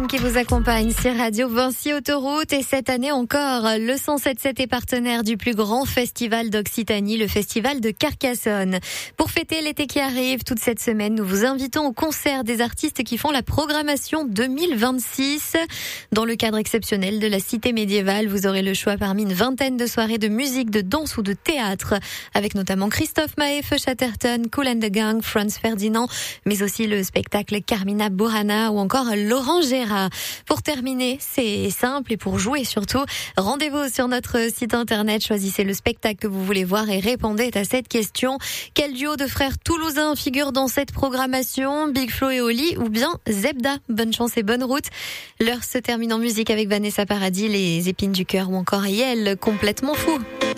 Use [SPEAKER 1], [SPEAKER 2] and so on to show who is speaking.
[SPEAKER 1] Team qui vous accompagne sur Radio Vinci Autoroute et cette année encore, le 107.7 est partenaire du plus grand festival d'Occitanie, le festival de Carcassonne. Pour fêter l'été qui arrive, toute cette semaine, nous vous invitons au concert des artistes qui font la programmation 2026. Dans le cadre exceptionnel de la Cité médiévale, vous aurez le choix parmi une vingtaine de soirées de musique, de danse ou de théâtre, avec notamment Christophe Maé, Feu Chatterton, Kool and the Gang, Franz Ferdinand, mais aussi le spectacle Carmina Burana ou encore Laurent Gérard. Pour terminer, c'est simple et pour jouer surtout, rendez-vous sur notre site internet, choisissez le spectacle que vous voulez voir et répondez à cette question. Quel duo de frères toulousains figure dans cette programmation? Big Flo et Oli ou bien Zebda? Bonne chance et bonne route. L'heure se termine en musique avec Vanessa Paradis, Les Épines du Cœur ou encore Yel, Complètement fou.